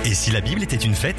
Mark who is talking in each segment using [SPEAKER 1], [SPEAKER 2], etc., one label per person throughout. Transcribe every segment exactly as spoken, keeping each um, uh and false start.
[SPEAKER 1] Et si la Bible était une fête ?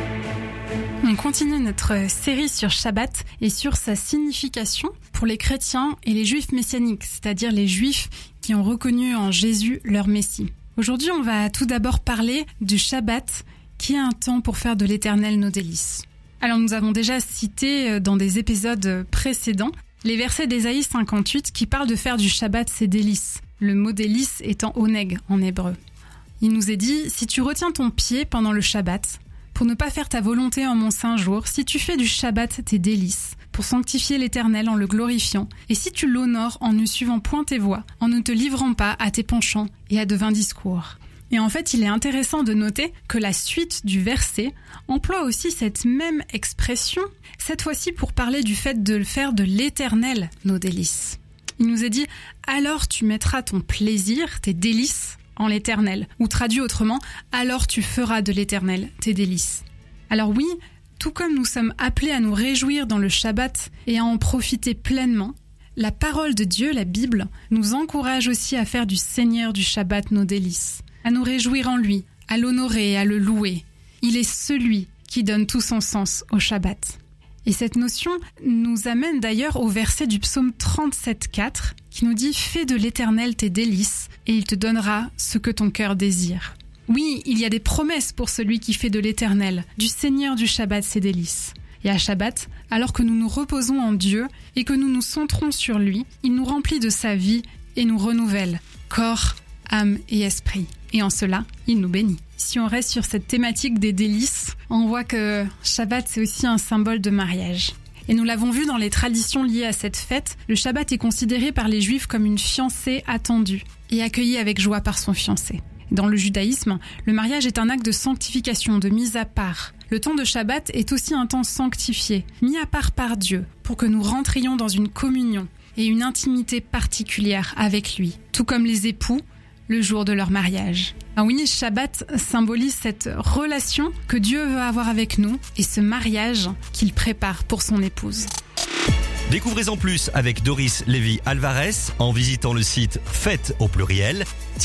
[SPEAKER 2] On continue notre série sur Shabbat et sur sa signification pour les chrétiens et les juifs messianiques, c'est-à-dire les juifs qui ont reconnu en Jésus leur Messie. Aujourd'hui, on va tout d'abord parler du Shabbat, qui est un temps pour faire de l'Éternel nos délices. Alors nous avons déjà cité dans des épisodes précédents les versets d'Ésaïe cinquante-huit qui parlent de faire du Shabbat ses délices, le mot délice étant oneg en hébreu. Il nous est dit, si tu retiens ton pied pendant le Shabbat, pour ne pas faire ta volonté en mon saint jour, si tu fais du Shabbat tes délices, pour sanctifier l'Éternel en le glorifiant, et si tu l'honores en ne suivant point tes voies, en ne te livrant pas à tes penchants et à de vains discours. Et en fait, il est intéressant de noter que la suite du verset emploie aussi cette même expression, cette fois-ci pour parler du fait de faire de l'Éternel nos délices. Il nous est dit « Alors tu mettras ton plaisir, tes délices, en l'Éternel », ou traduit autrement « Alors tu feras de l'Éternel tes délices ». Alors oui, tout comme nous sommes appelés à nous réjouir dans le Shabbat et à en profiter pleinement, la parole de Dieu, la Bible, nous encourage aussi à faire du Seigneur du Shabbat nos délices, à nous réjouir en lui, à l'honorer et à le louer. Il est celui qui donne tout son sens au Shabbat. Et cette notion nous amène d'ailleurs au verset du psaume trente-sept quatre qui nous dit « Fais de l'Éternel tes délices et il te donnera ce que ton cœur désire ». Oui, il y a des promesses pour celui qui fait de l'Éternel, du Seigneur du Shabbat ses délices. Et à Shabbat, alors que nous nous reposons en Dieu et que nous nous centrons sur lui, il nous remplit de sa vie et nous renouvelle, corps, âme et esprit. Et en cela, il nous bénit. Si on reste sur cette thématique des délices, on voit que Shabbat, c'est aussi un symbole de mariage. Et nous l'avons vu dans les traditions liées à cette fête, le Shabbat est considéré par les Juifs comme une fiancée attendue et accueillie avec joie par son fiancé. Dans le judaïsme, le mariage est un acte de sanctification, de mise à part. Le temps de Shabbat est aussi un temps sanctifié, mis à part par Dieu, pour que nous rentrions dans une communion et une intimité particulière avec lui, tout comme les époux, le jour de leur mariage. Ah oui, Shabbat symbolise cette relation que Dieu veut avoir avec nous et ce mariage qu'il prépare pour son épouse.
[SPEAKER 1] Découvrez-en plus avec Doris Lévy Alvarez en visitant le site fête au pluriel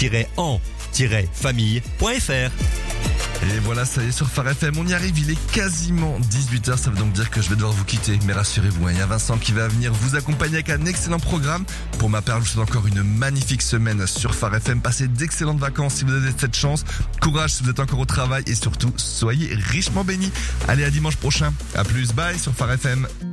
[SPEAKER 1] en famille point f r.
[SPEAKER 3] Et voilà, ça y est, sur Phare F M, on y arrive, il est quasiment dix-huit heures, ça veut donc dire que je vais devoir vous quitter. Mais rassurez-vous, il y a Vincent qui va venir vous accompagner avec un excellent programme. Pour ma part, je vous souhaite encore une magnifique semaine sur Phare F M. Passez d'excellentes vacances si vous avez cette chance. Courage si vous êtes encore au travail et surtout, soyez richement bénis. Allez, à dimanche prochain. À plus, bye sur Phare F M.